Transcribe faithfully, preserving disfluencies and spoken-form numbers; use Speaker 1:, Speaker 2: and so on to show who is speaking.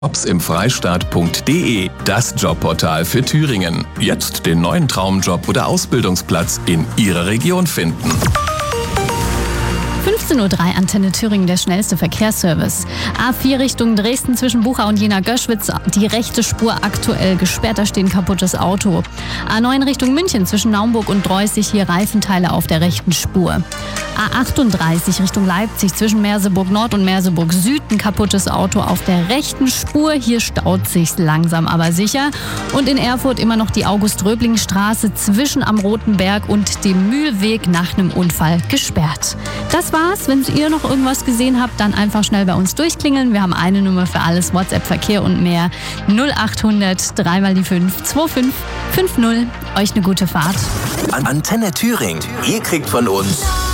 Speaker 1: Jobs im Freistaat punkt de, das Jobportal für Thüringen. Jetzt den neuen Traumjob oder Ausbildungsplatz in Ihrer Region finden.
Speaker 2: fünfzehn Uhr drei, Antenne Thüringen, der schnellste Verkehrsservice. A vier Richtung Dresden zwischen Bucha und Jena-Göschwitz, die rechte Spur aktuell gesperrt, da steht ein kaputtes Auto. A neun Richtung München zwischen Naumburg und Dreußig, hier Reifenteile auf der rechten Spur. A achtunddreißig Richtung Leipzig zwischen Merseburg Nord und Merseburg Süd, ein kaputtes Auto auf der rechten Spur, hier staut sich's langsam aber sicher. Und in Erfurt immer noch die August-Röbling-Straße zwischen am Roten Berg und dem Mühlweg nach einem Unfall gesperrt. Das war's. Wenn ihr noch irgendwas gesehen habt, dann einfach schnell bei uns durchklingeln. Wir haben eine Nummer für alles, WhatsApp, Verkehr und mehr. null achthundert, drei mal die fünf, zwei fünf fünf null. Euch eine gute Fahrt.
Speaker 3: Antenne Thüringen. Ihr kriegt von uns